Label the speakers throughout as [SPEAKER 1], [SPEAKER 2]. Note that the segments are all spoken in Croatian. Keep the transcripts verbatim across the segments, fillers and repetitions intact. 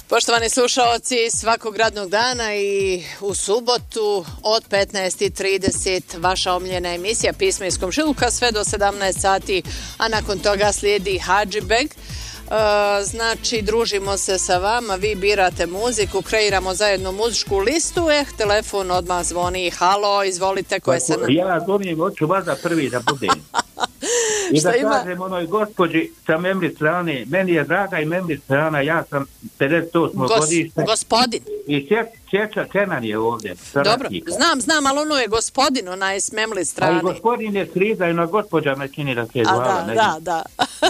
[SPEAKER 1] Poštovani slušaoci, svakog radnog dana i u subotu od petnaest i trideset vaša omiljena emisija Pismo iz komšiluka sve do sedamnaest sati, a nakon toga slijedi Hadžibeg. Uh, znači, družimo se sa vama, vi birate muziku, kreiramo zajedno muzičku listu. Eh, telefon odmah zvoni. Halo, izvolite, koje se...
[SPEAKER 2] Ja zvonim, hoću vas da prvi da budem. I da ima? Kažem onoj gospođi sa memri strane, meni je draga i memri strana, ja sam pedeset osmo
[SPEAKER 1] Gos,
[SPEAKER 2] godište.
[SPEAKER 1] Gospodin.
[SPEAKER 2] I Čeča Kenan je ovdje.
[SPEAKER 1] Dobro, znam, znam, ali ono je gospodin, ona je s memli strane.
[SPEAKER 2] A i gospodin je Srida i ona gospođa me čini da se zvala.
[SPEAKER 1] A da, da, da.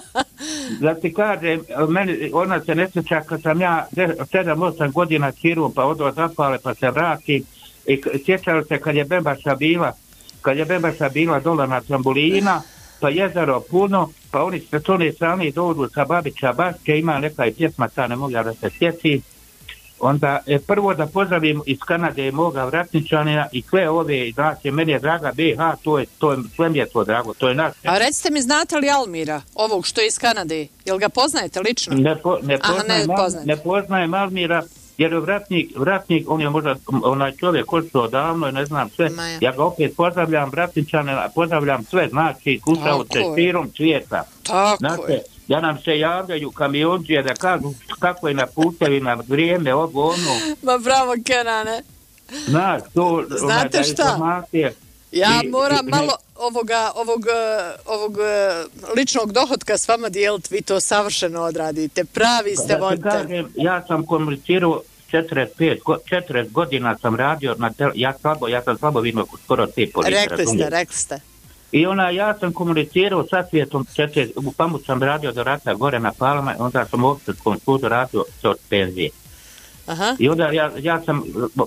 [SPEAKER 2] Da ti kažem, meni, ona se ne sjeća kad sam ja sedam osam godina čirum, pa odo zapale, pa se vratim. I sjećala se kad je Bembaša bila, kad je Bembaša bila dola na Trambulina, pa jezero puno, pa oni s one strane dođu sa Babića Baške, ima neka i pjesma, ta ne mogla da se sjeti. Onda e, prvo da pozdravim iz Kanade moga vratničanina i sve ove, znači, meni je draga B H, to je, to je, sve mi je to drago, to je naš.
[SPEAKER 1] A recite mi, znate li Almira, ovog što je iz Kanade? Jel ga poznajete lično?
[SPEAKER 2] Ne, po, ne,
[SPEAKER 1] Aha,
[SPEAKER 2] poznajem,
[SPEAKER 1] ne,
[SPEAKER 2] Al, ne poznajem Almira, jer je vratnik, vratnik, on je možda onaj čovjek košto odavno, ne znam sve,
[SPEAKER 1] Maja.
[SPEAKER 2] Ja ga opet pozdravljam vratničanina, pozdravljam sve, znači, slušalce širom svijeta.
[SPEAKER 1] Tako
[SPEAKER 2] Znate,
[SPEAKER 1] je.
[SPEAKER 2] Ja nam se javljaju kamionđije da kažu kako je na putevima vrijeme, ovo, ono.
[SPEAKER 1] Ma bravo, Kenane.
[SPEAKER 2] Znaš, to...
[SPEAKER 1] Znate
[SPEAKER 2] ona,
[SPEAKER 1] šta? Ja
[SPEAKER 2] I,
[SPEAKER 1] moram
[SPEAKER 2] i,
[SPEAKER 1] malo ovoga, ovog, ovog ličnog dohotka s vama dijeliti, vi to savršeno odradite, pravi ste
[SPEAKER 2] da
[SPEAKER 1] voditelj.
[SPEAKER 2] Kažem, ja sam komunicirao četrdeset pet, četrdeset godina sam radio na tel, ja slabo, ja sam slabo vidio skoro te police.
[SPEAKER 1] Rekli ste,
[SPEAKER 2] razumije.
[SPEAKER 1] rekli ste.
[SPEAKER 2] I ona, ja sam komunicirao sa svijetom, četiri, u Pamu sam radio do rata gore na Palama, onda sam u opštetskom sudu radio od penzije.
[SPEAKER 1] Aha.
[SPEAKER 2] I onda ja, ja sam,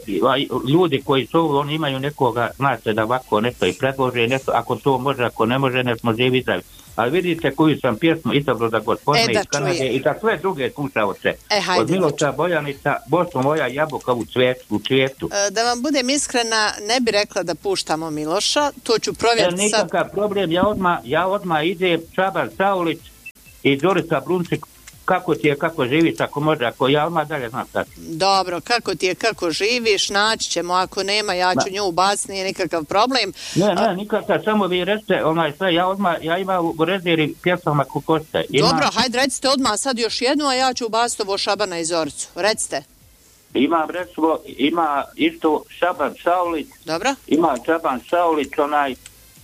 [SPEAKER 2] ljudi koji su, oni imaju nekoga, znate da ovako nešto i predlože, nešto, ako to može, ako ne može, ne smo živi zdravi. Ali vidite koju sam pjesmu izabrao za gospodine
[SPEAKER 1] e, da
[SPEAKER 2] iz Kanade i za sve druge slušalce.
[SPEAKER 1] E, hajde,
[SPEAKER 2] od Miloša Bojanica, Bosno moja jabuka u cvijetu. U cvijetu.
[SPEAKER 1] E, da vam budem iskrena, ne bi rekla da puštamo Miloša, to ću provjeriti sad.
[SPEAKER 2] E, nikakav problem, ja odmah, ja odmah idem Šaban Saulić i Zorica Brunčik, kako ti je, kako živiš, ako može, ako ja odmah dalje znam sad.
[SPEAKER 1] Dobro, kako ti je, kako živiš, naći ćemo, ako nema, ja ću da. nju ubaciti, nije nikakav problem.
[SPEAKER 2] Ne, ne, nikakav, samo vi recite, onaj sve, ja odmah, ja imam u rezervi pjesama Kukoste. Ima...
[SPEAKER 1] Dobro, hajde, recite odmah sad još jednu, a ja ću ubaciti ovo Šabana i Zoricu, recite.
[SPEAKER 2] Imam, recimo, ima isto Šaban Saulić.
[SPEAKER 1] Dobro.
[SPEAKER 2] Ima Šaban Saulić, onaj,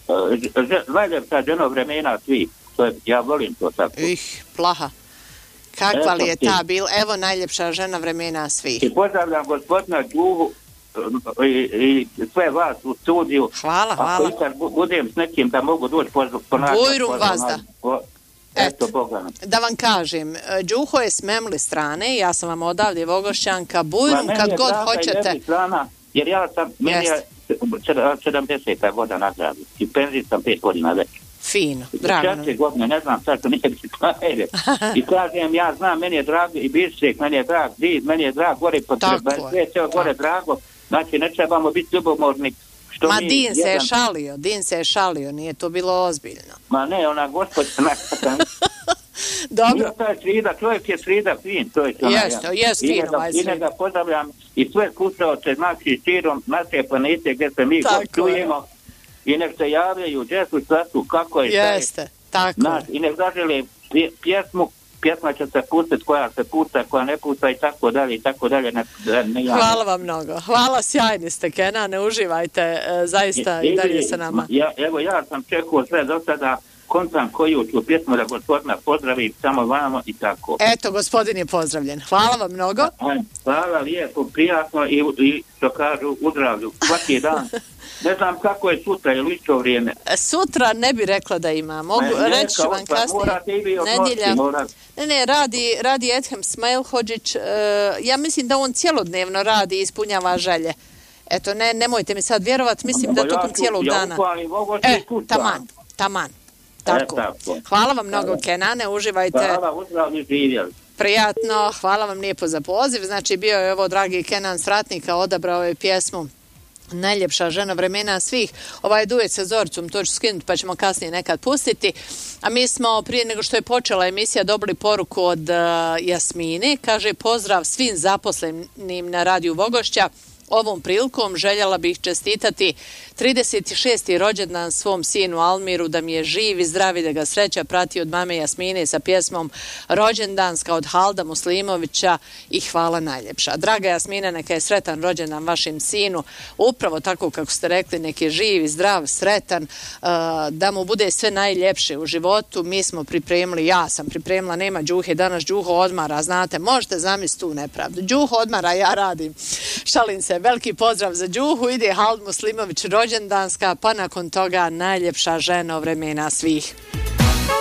[SPEAKER 2] Valjevca ženo vremena svi, to je, ja volim to tako.
[SPEAKER 1] Ih, plaha. Kakva li je ta bil? Evo najljepša žena vremena svih.
[SPEAKER 2] I pozdravljam gospodina Đuhu i, i sve vas u studiju.
[SPEAKER 1] Hvala, hvala.
[SPEAKER 2] Ako ikad budem s nekim da mogu doći ponašati.
[SPEAKER 1] Bujrum vas da.
[SPEAKER 2] Po, eto, Boga.
[SPEAKER 1] Da vam kažem, Đuho je s memli strane, ja sam vam odavdje Vogošćanka, Bujrum kad god hoćete.
[SPEAKER 2] Strana, jer ja sam, meni je sedamdeseta godina nagradu i penziji sam pet godina već.
[SPEAKER 1] Fino, drago.
[SPEAKER 2] Četiri godine, ne znam sad što nije bi klajde. I kažem, ja znam, meni je drago i Bišćek, meni je drag Did, meni je drag gore potreba, sve je sve gore drago, znači ne trebamo biti ljubomorni. Što
[SPEAKER 1] Ma
[SPEAKER 2] mi,
[SPEAKER 1] Din
[SPEAKER 2] jedan...
[SPEAKER 1] se je šalio, Din se je šalio, nije to bilo ozbiljno.
[SPEAKER 2] Ma ne, ona gospođa nakon.
[SPEAKER 1] Dobro.
[SPEAKER 2] Nije taj Srida, čovjek je Srida fin, to je to.
[SPEAKER 1] Jeste, jes fino, ovaj Srida.
[SPEAKER 2] I ne ga pozdravljam i sve slušaoce, znači širom naše planete gdje se mi čujemo. I nek se javljaju, gdje su času, kako je.
[SPEAKER 1] Jeste, taj, tako
[SPEAKER 2] naš, I nek zaželi pjesmu, pjesma će se pustiti, koja se pušta, koja ne pušta i tako dalje, i tako dalje. Ne, ne
[SPEAKER 1] Hvala vam mnogo. Hvala, sjajni ste, Kenane, uživajte e, zaista i, i dalje sa nama.
[SPEAKER 2] Ja, evo, ja sam čekao sve do sada, kontam koju ću pjesmu da gospodina pozdravim, samo vamo i tako.
[SPEAKER 1] Eto, gospodin je pozdravljen. Hvala vam mnogo.
[SPEAKER 2] Hvala, lijepo, prijatno i, i što kažu, u zdravlju. Svaki dan. Ne znam kako je sutra, je li isto vrijeme?
[SPEAKER 1] Sutra ne bi rekla da ima. Mogu ne, reći ću vam kasnije. Nedjelja. Ne, ne, radi, radi Edhem Smajlhođić. Uh, ja mislim da on cjelodnevno radi i ispunjava želje. Eto, ne, nemojte mi sad vjerovati, mislim da tokom cijelog
[SPEAKER 2] ja
[SPEAKER 1] dana.
[SPEAKER 2] E,
[SPEAKER 1] taman, taman. Tako. E, tako. Hvala vam mnogo, Kenane, uživajte.
[SPEAKER 2] Hvala, uzdravlju živjeli.
[SPEAKER 1] Prijatno, hvala vam lijepo za poziv. Znači, bio je ovo, dragi Kenan Stratnika, odabrao je pjesmu najljepša žena vremena svih. Ovaj duet sa Zoricom, to ću skinuti pa ćemo kasnije nekad pustiti. A mi smo prije nego što je počela emisija dobili poruku od uh, Jasmine. Kaže, pozdrav svim zaposlenim na radiju Vogošća. Ovom prilikom željela bih čestitati trideset šesti rođendan svom sinu Almiru, da mi je živ i zdravi, da ga sreća prati od mame Jasmine sa pjesmom Rođendanska od Halda Muslimovića i hvala najljepša. Draga Jasmina, neka je sretan rođendan vašim sinu, upravo tako kako ste rekli, nek je živ i zdrav, sretan, da mu bude sve najljepše u životu. Mi smo pripremili, ja sam pripremila, nema Đuhe, danas Đuho odmara, znate, možete zamisliti tu nepravdu. Đuho odmara, ja radim. Šalim se, veliki pozdrav za Đuhu, ide Hald Muslimović rođendanska, pa nakon toga najljepša žena vremena svih.